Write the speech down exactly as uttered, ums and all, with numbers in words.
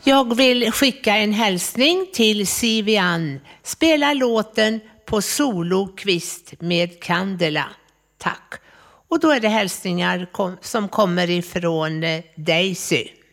Jag vill skicka en hälsning till Sivian. Spela låten På solokvist med Candela. Tack. Och då är det hälsningar kom, som kommer ifrån Daisy.